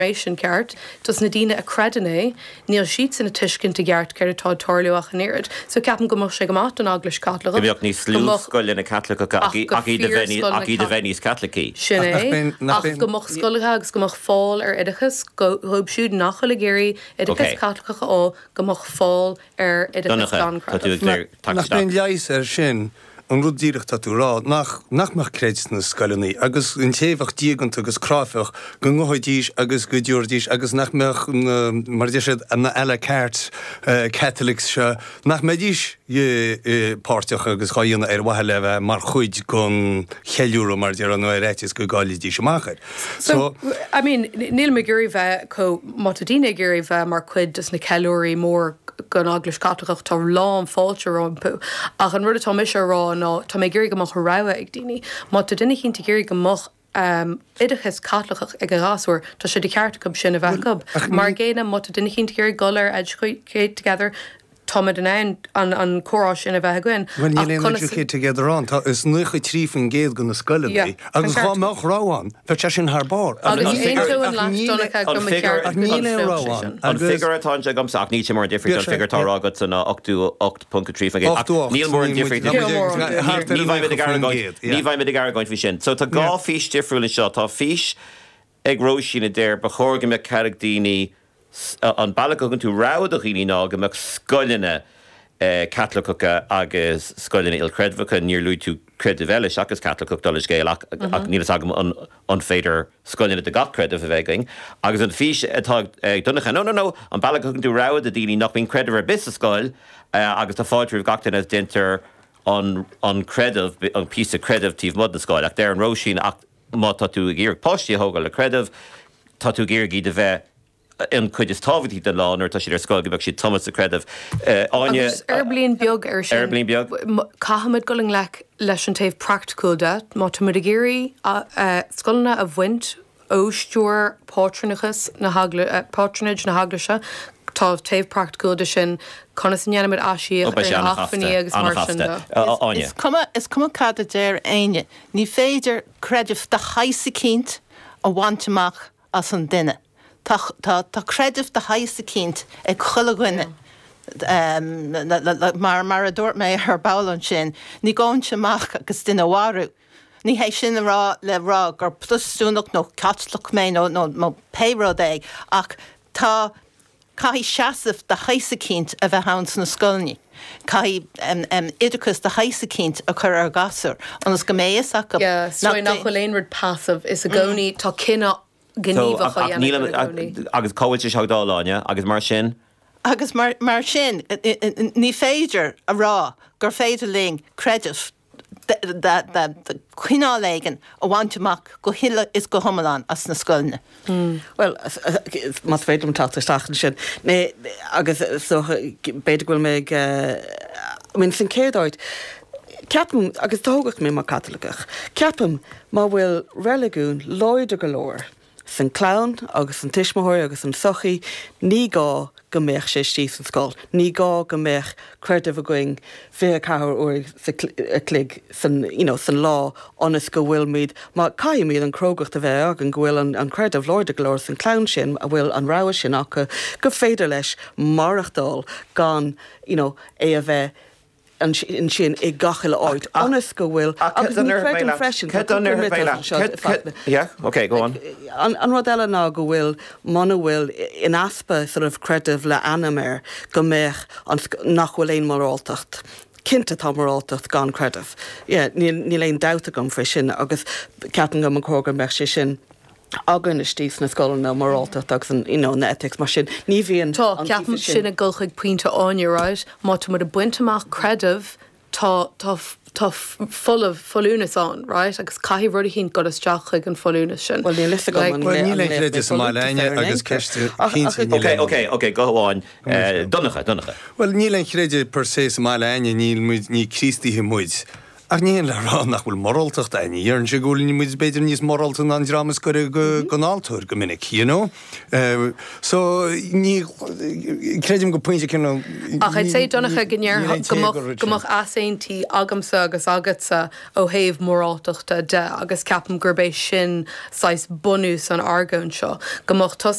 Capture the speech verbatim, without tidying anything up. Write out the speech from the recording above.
Ration ceart, dus na dine a credané, níl siad in a tuiscin te geart ceir atá tarliúach an éad. So ceapan go mar sé go mat an aglis catlacha. Go bheoh ní slú scoil na catlacha agí de Venice Catlachaí. Sin é, ach go moch scoilecha agus go moch fáil ar idechas, go thub siúd nach le géirí idechas catlacha ó go moch fáil ar idechas gan credah. Nach ben leis ar sin, an rud díireach tatú rá nach nach mar créid na scoilení agus in téfach díagant agus cráfach go ngoidís agus go dúirdís agus nach meach mar déisiad na eile ceart Catholics se nach médís páirteach agus chaíonna ar wathe leh mar chuid gon cheúra mar dear an réitis go gáilidí semachir. So, I mean, níl me gurí bheith có matadína gurí bheith mar cuid dus na ceúirí mór gan aglis catlaach tá lám fáilte rompu. Ach an rud atá mis rá ná tá mé gurí go moch raibh ag daoine. Má tá duine cinnta gurí go moch um, idechas catlaach ag a rasúir tá sé de ceart go sin a bheicab. Mar géine má tá duine cinnta gurí golar ed chuid together Tomad an ein an an chorás in a bheith gin. When you learn educate together on, is nuch a tríf an géad gon na scoilení. Agus chá meach ráán, fer te sin haar bar. Agus éonú an lástónacha go ceart ráán. An figure atá se gomsach ní mar different an figure tá agat san ochtú ocht punca trí agé. Níl mór an different. Ní bhaid me Ní bhaid me de gar goint fi sin. So tá gá fís difriúil seo, tá fís ag róisína déir ba chóga me caragdíní an bailach tú rádach í ná go meach scoilena catlacha agus scoilena il credmhacha níor luú tú credah eile agus catlacha dolas géil ach nílas agam an féidir scoilena de gach credah a bheiging. Agus an fís atá dunacha no no no an bailach tú rád a daoine nach bíon credah ar bis a scoil agus tá fáidirh gachtain as dinter an an credah an pí a credah tíh mud na scoil ach déir an róisín ach má tá tú ggéir postí hógal le credah tá tú ggéir gí de bheith in chuid is táhatí den lán ar tá sé ar scoil go bheith si Thomas a credah. Áine ar blion beag ar sin. Ar blion beag. Cahamid going le leis an taobh practical de, má tá mud a géirí scoilna a bhaint óstúr pátránachas na patronage na haglaise tá taobh practical de sin chuna san dhéanamid asíoch ar hafaní agus mar sin de. Is cuma cad a déir aine, ní féidir credah de chaise cínt a bhaintteach as an duine. Tá credah de haise cínt ag chulaghine mar mar a dúirt mé ar bailán sin, ní gáin semach agus duine bharú. Ní hééis sin rá le rá gur plusúnach nó catlach mé nó nó péród é ach tá caihí seaamh de haise cínt a bheith hán na scoilní. Caihí idechas de haise cínt a chur ar gasúr. Anas go méas a go nach chuléonrid passive is a gcónaí tá cinna agus cóid is seagdáláine agus mar sin? Agus mar sin ní féidir a rá gur féidir ling credah chuináléigen a bhaintteach go hiile is go thomaláin as na scoilne. Well, mas féidir tátar stachan sin. Né agus beidir bhfuil méid min san céadáid. Ceapam agus tógach mé mar catlaigach. Ceapam má bhfuil religún loidir go leir. San clown agus san tiismóir agus an sochaí ní gá go méich sé tí san scoil. Ní gá go méich credah a going fé cahar ó a clig san san lá onas go bhfuil míad má caiim míad an crogacht a bheith ag an bhfuil an credah loirde go leir san clown sin a bhfuil an ráha sin ach go féidir leis marachtáil gan é a bheith an sin i gachaile áid. Honest go bhfuil agus ní creid freisin. Yeah, okay, go on. An rud eile ná go bhfuil mana bhfuil in aspa sort of credah le animir go méich nach bhfuil éon maráltacht. Cinnte tá maráltacht gan credah. Ní léon dáta gom freisin agus ceapan go an cógan meich sé sin agan is tíos na scoil na marálta agus an na ethics mar sin ní bhíon tá ceapan sin a gulchaig puinte áineráid má tú mar a buinteach credah tá tá tá full of folúnas an, right? Agus caihí rudí hín go isteach ag an folúnas sin. Well, ní lisa go ní le créidir sa máileine agus ceiste Okay, okay, okay, go on. Donnacha, donnacha. Well, ní le créidir per se sa máileine ní ní crístíthe muid. Ach ní le rá nach bhfuil moráltacht aine dhearann sé gúil ní muid beidir níos morálta an dramas go gonáiltúir go minic, you know? Uh, so ní credim go pointe cin ach id sé donnacha gnéir gomach asaintí agamsa agus agatsa ó héh morálteachta de agus ceapam gurbééis sin sais bonús an argón seo gomach